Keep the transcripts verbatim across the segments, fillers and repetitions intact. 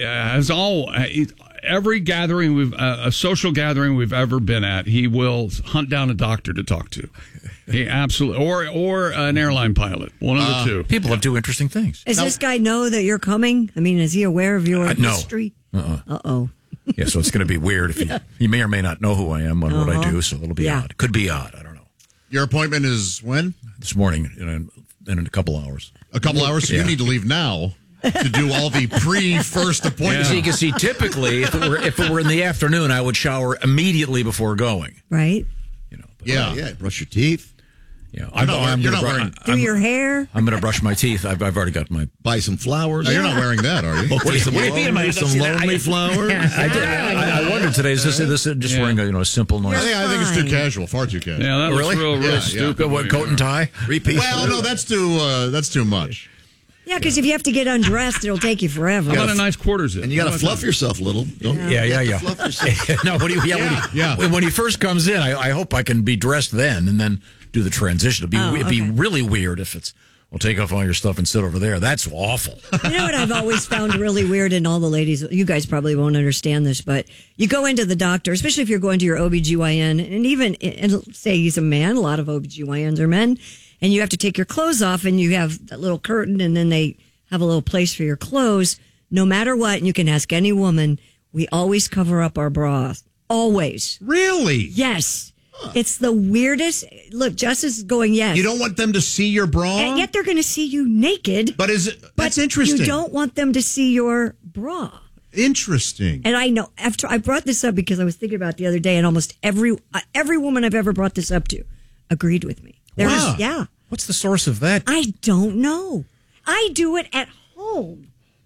has all every gathering we've uh, a social gathering we've ever been at, he will hunt down a doctor to talk to. He absolutely or or an airline pilot, one of uh, the two. People do interesting things. Does now, this guy know that you're coming? I mean, is he aware of your uh, no. history? Uh-uh. Uh-oh. Yeah, so it's going to be weird if he, yeah. he may or may not know who I am and uh-huh. what I do, so it'll be yeah. odd. Could be odd. I don't know. Your appointment is when? This morning, in a, in a couple hours. A couple hours? So yeah. you need to leave now to do all the pre-first appointments. Yeah. So you can see, typically, if it were if it were in the afternoon, I would shower immediately before going. Right. You know. But, yeah. Oh, yeah. Brush your teeth. Yeah, I'm, not, I'm you're not br- wearing. Do I'm, your hair. I'm going to brush my teeth. I've, I've already got my. Buy some flowers. No, you're not wearing that, are you? What do you, What do you mean? Am I- some lonely I- flowers? I, did, I, I wondered today. Is this, is this just Yeah. wearing a you know a simple I noise? think, I think it's too casual, far too casual. Yeah, that looks Really? real, real Yeah, stupid. What, coat and tie? Repeat. Well, no, that's too uh, that's too much. Yeah, because if you have to get undressed, it'll take you forever. How about a nice quarter zip? And you got to How about fluff that? yourself a little. Don't Yeah, yeah, yeah. Fluff yourself. no, when he, yeah, when, he, Yeah. when he first comes in, I, I hope I can be dressed then and then do the transition. It'd be, Oh, it'd be okay. really weird if it's, well, take off all your stuff and sit over there. That's awful. You know what I've always found really weird, and all the ladies, you guys probably won't understand this, but you go into the doctor, especially if you're going to your O B G Y N, and even and say he's a man, a lot of O B G Y Ns are men, and you have to take your clothes off, and you have that little curtain, and then they have a little place for your clothes. No matter what, and you can ask any woman, we always cover up our bras. Always. Really? Yes. It's the weirdest. Look, Justice is going, yes. You don't want them to see your bra? And yet they're going to see you naked. But is it? But That's interesting. You don't want them to see your bra. Interesting. And I know, after I brought this up because I was thinking about it the other day, and almost every uh, every woman I've ever brought this up to agreed with me. There's, Wow. Yeah. What's the source of that? I don't know. I do it at home.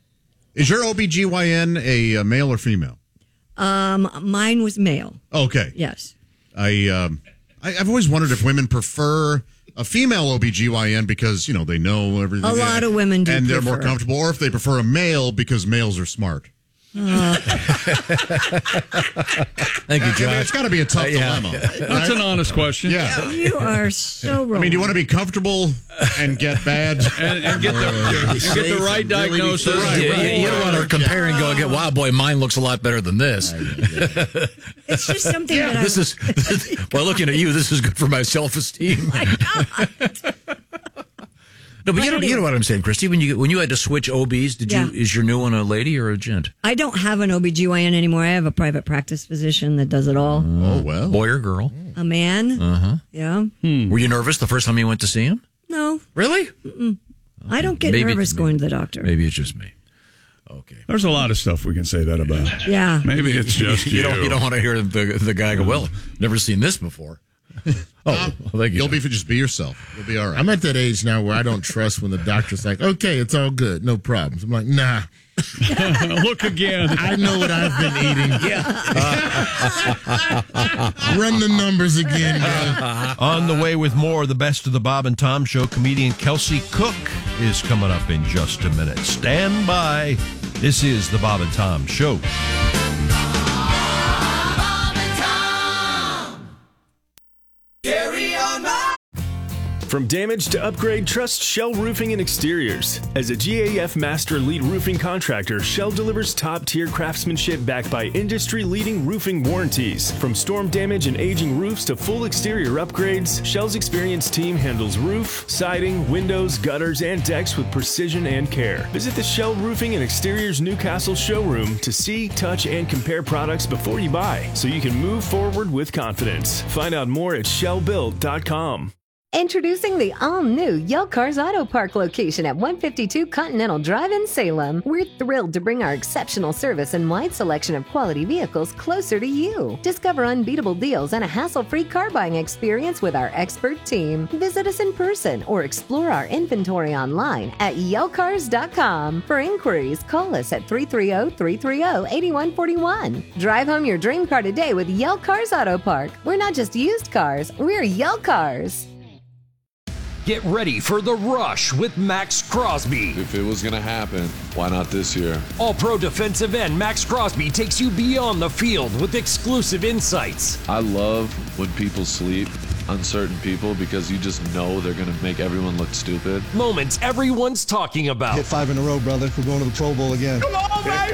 Is your O B G Y N a, a male or female? Um, mine was male. Okay. Yes. I, um, I I've always wondered if women prefer a female O B G Y N because, you know, they know everything. A lot of women do And they're more prefer. comfortable, or if they prefer a male because males are smart. Uh, Thank you, I mean, Josh. it's got to be a tough Uh, yeah. dilemma. That's an honest question. Yeah. you are so wrong. I mean, do you want to be comfortable and get bad? And, and get the and get the right diagnosis. Right, You, right. you- you don't want to compare and go, wow, boy, mine looks a lot better than this. It's just something that This I... is, this, well, looking at you, this is good for my self-esteem. My God. No, but you know, But you know what I'm saying, Christy. When you when you had to switch O Bs, did Yeah. you is your new one a lady or a gent? I don't have an O B G Y N anymore. I have a private practice physician that does it all. Oh, well. Boy or girl? A man. Uh-huh. Yeah. Were you nervous the first time you went to see him? No, Really? I don't get Maybe- nervous going to the doctor. Maybe it's just me. Okay. There's a lot of stuff we can say that about. Yeah. Maybe it's just you. You don't you don't want to hear the the guy go, well, never seen this before. Oh, well, thank you. You'll be just be yourself. You'll be all right. I'm at that age now where I don't trust when the doctor's like, okay, it's all good, no problems. I'm like, nah, Look again. I know what I've been eating. Run the numbers again, bro. On the way with more of the Best of the Bob and Tom Show, comedian Kelsey Cook is coming up in just a minute. Stand by. This is the Bob and Tom Show. From damage to upgrade, trust Shell Roofing and Exteriors. As a G A F Master Lead Roofing Contractor, Shell delivers top-tier craftsmanship backed by industry-leading roofing warranties. From storm damage and aging roofs to full exterior upgrades, Shell's experienced team handles roof, siding, windows, gutters, and decks with precision and care. Visit the Shell Roofing and Exteriors Newcastle showroom to see, touch, and compare products before you buy, so you can move forward with confidence. Find out more at shell build dot com. Introducing the all-new Yell Cars Auto Park location at one fifty-two Continental Drive in Salem. We're thrilled to bring our exceptional service and wide selection of quality vehicles closer to you. Discover unbeatable deals and a hassle-free car buying experience with our expert team. Visit us in person or explore our inventory online at yell cars dot com. For inquiries, call us at three three zero, three three zero, eight one four one. Drive home your dream car today with Yell Cars Auto Park. We're not just used cars, we're Yell Cars. Get ready for The Rush with Max Crosby. If it was going to happen, why not this year? All-Pro defensive end Max Crosby takes you beyond the field with exclusive insights. I love when people sleep on certain people because you just know they're going to make everyone look stupid. Moments everyone's talking about. Hit five in a row, brother. We're going to the Pro Bowl again. Come on, baby!